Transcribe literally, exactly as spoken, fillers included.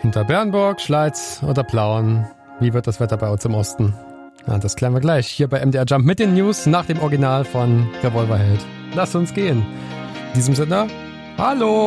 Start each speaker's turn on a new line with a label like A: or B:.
A: Hinter Bernburg, Schleiz oder Plauen. Wie wird das Wetter bei uns im Osten? Ja, das klären wir gleich hier bei M D R Jump mit den News nach dem Original von Revolverheld. Lass uns gehen. In diesem Sinne, hallo!